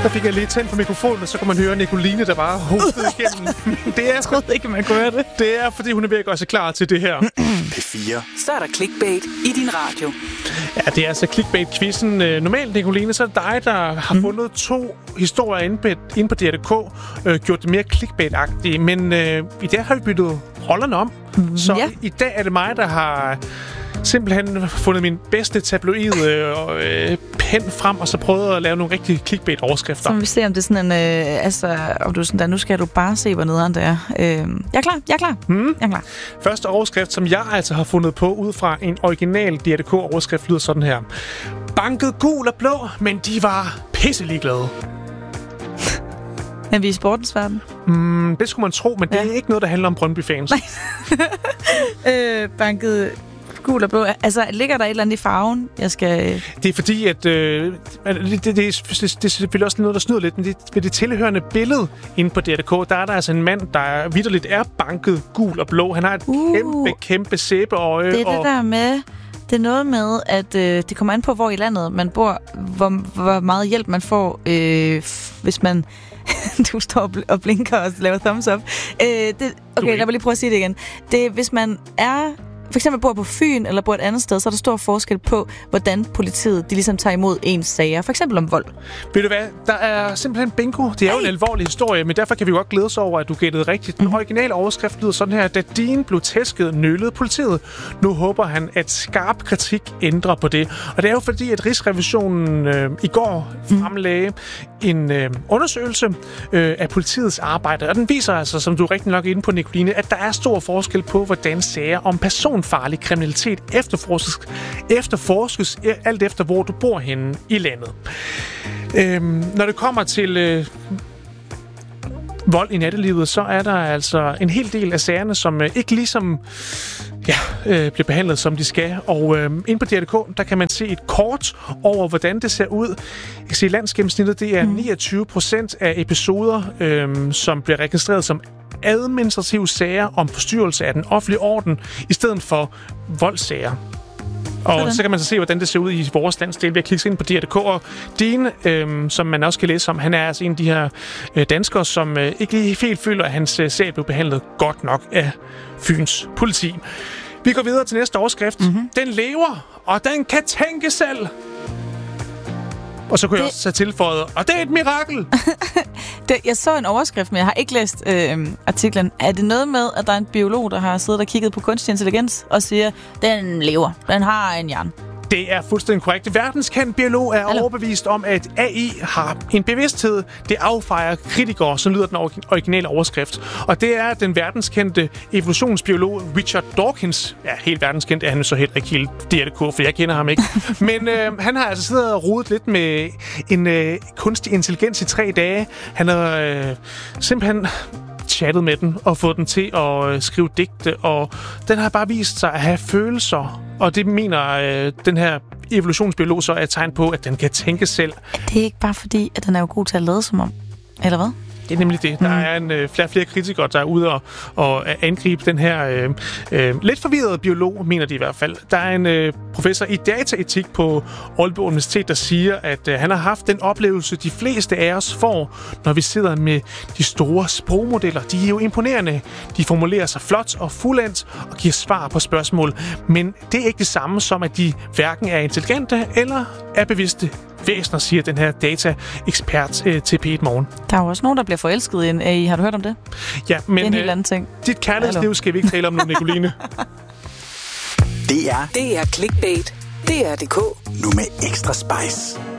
Der fik jeg lige tændt på mikrofonen, og så kunne man høre Nicoline, der bare hostede igennem. Jeg troede ikke, man kunne høre det. Det er, fordi hun er ved at gøre sig klar til det her. P4. Så er der clickbait i din radio. Ja, det er altså clickbait-quizzen. Normalt, Nicoline, så er det dig, der har fundet 2 historier inde på DR.dk, gjort det mere clickbait-agtige. Men i dag har vi byttet rollerne om. Så i dag er det mig, der har simpelthen fundet min bedste tabloide pen frem, og så prøvet at lave nogle rigtige clickbait-overskrifter. Så må vi se, om det er sådan en... om du er sådan der, nu skal du bare se, hvor nederen det er. Jeg er klar. Jeg er klar. Første overskrift, som jeg altså har fundet på, ud fra en original DR.dk-overskrift, lyder sådan her. Banket gul og blå, men de var pisselig glade. Er vi i sportens verden? Det skulle man tro, men det er ikke noget, der handler om Brøndby-fans. Banket gul og blå. Altså, ligger der et eller andet i farven, jeg skal... Det er fordi, at det er selvfølgelig også noget, der snyder lidt, men ved det tilhørende billede inde på DR.dk, der er der altså en mand, der vitterligt er banket gul og blå. Han har et kæmpe sæbeøje. Det er det der med... Det er noget med, at det kommer an på, hvor i landet man bor, hvor meget hjælp man får, hvis man... Du står og blinker og laver thumbs up. Okay, lad mig lige prøve at sige det igen. Det, hvis man er... For eksempel bor på Fyn eller bor et andet sted, så er der stor forskel på, hvordan politiet de ligesom tager imod ens sager. For eksempel om vold. Ved du hvad? Der er simpelthen bingo. Det er jo en alvorlig historie, men derfor kan vi godt glæde os over, at du gættede rigtigt. Den originale overskrift lyder sådan her. Da Dean blev tæsket, nølede politiet. Nu håber han, at skarp kritik ændrer på det. Og det er jo fordi, at Rigsrevisionen i går fremlagde en undersøgelse af politiets arbejde. Og den viser altså, som du rigtig nok er inde på, Nicoline, at der er stor forskel på, hvordan sager om personfarlig kriminalitet efterforskes alt efter, hvor du bor henne i landet. Når det kommer til vold i nattelivet, så er der altså en hel del af sagerne, som ikke ligesom bliver behandlet, som de skal. Og inde på DR.dk, der kan man se et kort over, hvordan det ser ud. Jeg kan se, landsgennemsnittet, det er 29% af episoder, som bliver registreret som administrative sager om forstyrrelse af den offentlige orden, i stedet for voldssager. Og så kan man så se, hvordan det ser ud i vores landsdel ved at klikke ind på DR.dk. Og Dean, som man også kan læse om, han er altså en af de her danskere, som ikke lige helt føler, at hans sag blev behandlet godt nok af Fyns politi. Vi går videre til næste overskrift. Den lever, og den kan tænke selv. Og så kunne jeg også have tilføjet, og det er et mirakel! Jeg så en overskrift, men jeg har ikke læst artiklen. Er det noget med, at der er en biolog, der har siddet og kigget på kunstig intelligens og siger, den lever, den har en hjerne? Det er fuldstændig korrekt. Verdenskendt biolog er overbevist om, at AI har en bevidsthed. Det affejer kritikere, som lyder den originale overskrift. Og det er den verdenskendte evolutionsbiolog Richard Dawkins. Ja, helt verdenskendt er han så heller ikke helt DR.dk, for jeg kender ham ikke. Men han har altså siddet og rodet lidt med en kunstig intelligens i 3 dage. Han har simpelthen chattet med den og fået den til at skrive digte, og den har bare vist sig at have følelser. Og det mener den her evolutionsbiolog så er et tegn på, at den kan tænke selv. Det er ikke bare fordi, at den er jo god til at lade som om, eller hvad? Det er nemlig det. Der er flere kritikere, der er ude og angribe den her lidt forvirrede biolog, mener de i hvert fald. Der er en professor i dataetik på Aalborg Universitet, der siger, at han har haft den oplevelse, de fleste af os får, når vi sidder med de store sprogmodeller. De er jo imponerende. De formulerer sig flot og fuldendt og giver svar på spørgsmål. Men det er ikke det samme som, at de hverken er intelligente eller er bevidste væsener, siger den her data-ekspert til P1 Morgen. Der er jo også nogen, der bliver forelsket i en AI. Har du hørt om det? Ja, men det er en helt anden ting. Dit kærlighedsliv skal vi ikke tale om nu, Nicoline. Det er clickbait. DR.dk. Nu med ekstra spice.